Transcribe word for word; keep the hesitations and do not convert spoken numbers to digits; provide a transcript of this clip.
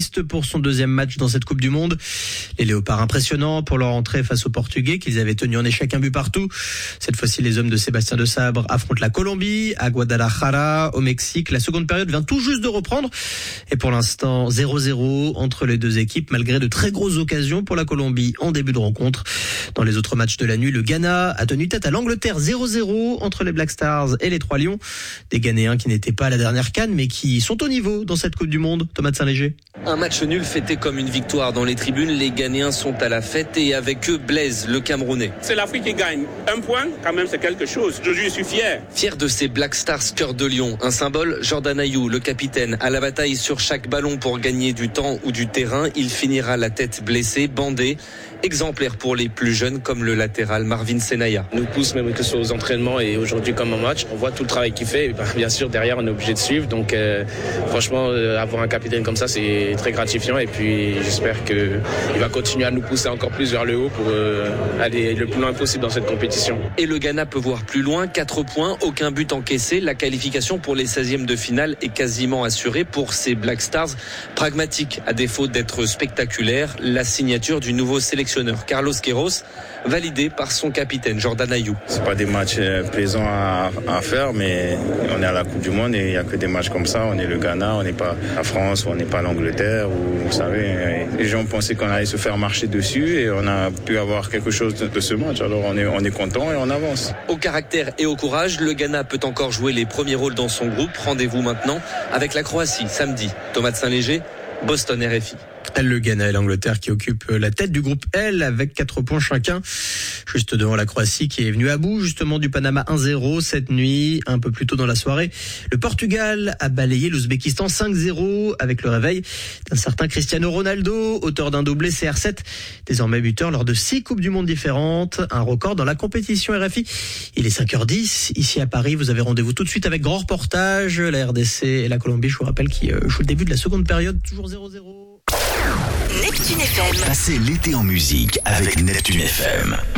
finaliste pour son deuxième match dans cette Coupe du Monde. Les Léopards impressionnants pour leur entrée face aux Portugais qu'ils avaient tenu en échec un but partout. Cette fois-ci, les hommes de Sébastien Desabre affrontent la Colombie à Guadalajara au Mexique. La seconde période vient tout juste de reprendre et pour l'instant zéro zéro entre les deux équipes malgré de très grosses occasions pour la Colombie en début de rencontre. Dans les autres matchs de la nuit, le Ghana a tenu tête à l'Angleterre zéro zéro entre les Black Stars et les Trois Lions. Des Ghanéens qui n'étaient pas à la dernière CAN mais qui sont au niveau dans cette Coupe du Monde. Thomas de Saint-Léger. Un match nul fêté comme une victoire dans les tribunes. Les Ghanéens sont à la fête et avec eux Blaise, le Camerounais. C'est l'Afrique qui gagne. Un point, quand même, c'est quelque chose. Je, je suis fier. Fier de ces Black Stars cœur de lion. Un symbole, Jordan Ayew, le capitaine, à la bataille sur chaque ballon pour gagner du temps ou du terrain. Il finira la tête blessée, bandé. Exemplaire pour les plus jeunes comme le latéral Marvin Senaya. Nous pousse même que ce soit aux entraînements et aujourd'hui comme en match. On voit tout le travail qu'il fait et bien sûr derrière on est obligé de suivre. Donc euh, franchement euh, avoir un capitaine comme ça c'est très gratifiant et puis j'espère qu'il va continuer à nous pousser encore plus vers le haut pour euh, aller le plus loin possible dans cette compétition. Et le Ghana peut voir plus loin, quatre points, aucun but encaissé. La qualification pour les seizièmes de finale est quasiment assurée pour ces Black Stars. Pragmatiques à défaut d'être spectaculaires, la signature du nouveau sélectionneur Carlos Queiroz, validé par son capitaine Jordan Ayew. C'est pas des matchs plaisants à, à faire, mais on est à la Coupe du Monde et il n'y a que des matchs comme ça. On est le Ghana, on n'est pas la France, on n'est pas l'Angleterre. Ou, vous savez, les gens pensaient qu'on allait se faire marcher dessus et on a pu avoir quelque chose de, de ce match. Alors on est, on est content et on avance. Au caractère et au courage, le Ghana peut encore jouer les premiers rôles dans son groupe. Rendez-vous maintenant avec la Croatie samedi. Thomas de Saint-Léger, Boston R F I. Le Ghana et l'Angleterre qui occupent la tête du groupe L avec quatre points chacun, juste devant la Croatie qui est venue à bout justement du Panama un zéro cette nuit. Un peu plus tôt dans la soirée, le Portugal a balayé l'Ouzbékistan cinq zéro avec le réveil d'un certain Cristiano Ronaldo, auteur d'un doublé C R sept, désormais buteur lors de six Coupes du Monde différentes, un record dans la compétition R F I. Il est cinq heures dix ici à Paris, vous avez rendez-vous tout de suite avec grand reportage, la R D C et la Colombie, je vous rappelle, qui jouent le début de la seconde période, toujours zéro zéro. Neptune F M. Passez l'été en musique avec Neptune F M.